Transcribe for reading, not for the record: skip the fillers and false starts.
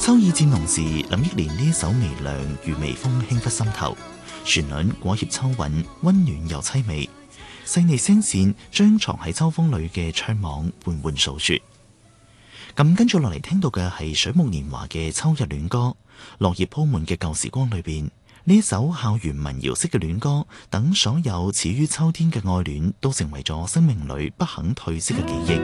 秋意漸濃時，林憶蓮呢首微涼如微風輕拂心頭，旋律裹挾秋韻，溫暖又淒美，細膩聲線將藏喺秋風裏嘅悵惘緩緩訴說。咁跟住落嚟聽到嘅係水木年華嘅秋日戀歌，落葉鋪滿嘅舊時光裏邊，呢一首校園民謠式嘅戀歌，等所有始於秋天嘅愛戀都成為咗生命裏不肯褪色嘅記憶。